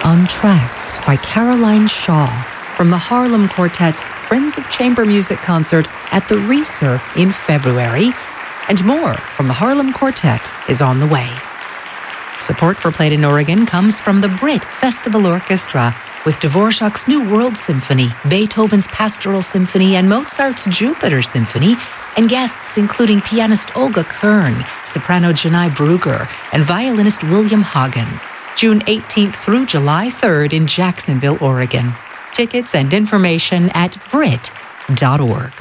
Untracked by Caroline Shaw from the Harlem Quartet's Friends of Chamber Music concert at the Reeser in February. And more from the Harlem Quartet is on the way. Support for Played in Oregon comes from the Brit Festival Orchestra, with Dvorak's New World Symphony, Beethoven's Pastoral Symphony, and Mozart's Jupiter Symphony, and guests including pianist Olga Kern, soprano Janai Brugger, and violinist William Hagen. June 18th through July 3rd in Jacksonville, Oregon. Tickets and information at brit.org.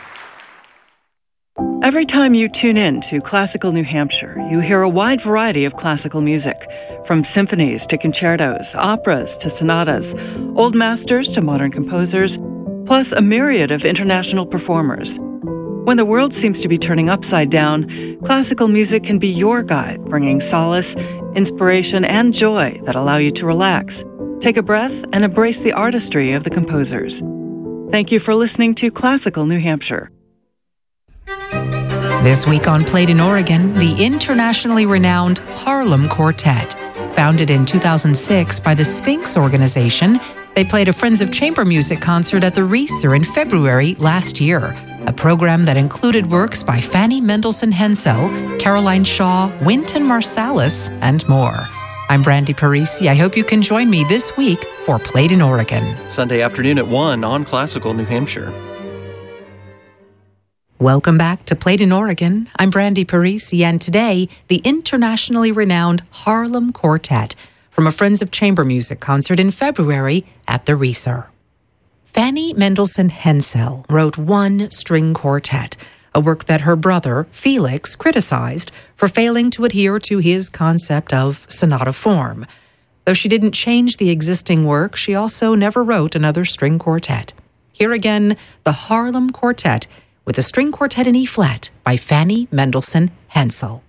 Every time you tune in to Classical New Hampshire, you hear a wide variety of classical music, from symphonies to concertos, operas to sonatas, old masters to modern composers, plus a myriad of international performers. When the world seems to be turning upside down, classical music can be your guide, bringing solace, inspiration, and joy that allow you to relax, take a breath, and embrace the artistry of the composers. Thank you for listening to Classical New Hampshire. This week on Played in Oregon, the internationally renowned Harlem Quartet. Founded in 2006 by the Sphinx Organization, they played a Friends of Chamber Music concert at the Reeser in February last year, a program that included works by Fanny Mendelssohn Hensel, Caroline Shaw, Wynton Marsalis, and more. I'm Brandy Parisi. I hope you can join me this week for Played in Oregon. Sunday afternoon at 1 on Classical New Hampshire. Welcome back to Played in Oregon. I'm Brandy Parisi, and today, the internationally renowned Harlem Quartet from a Friends of Chamber Music concert in February at the Reeser. Fanny Mendelssohn Hensel wrote One String Quartet, a work that her brother, Felix, criticized for failing to adhere to his concept of sonata form. Though she didn't change the existing work, she also never wrote another string quartet. Here again, the Harlem Quartet, with a string quartet in E-flat by Fanny Mendelssohn Hensel.